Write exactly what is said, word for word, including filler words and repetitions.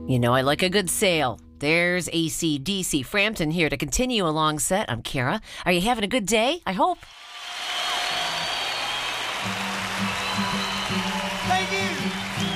You know, I like a good sale. There's A C D C Frampton here to continue along set. I'm Kara. Are you having a good day? I hope.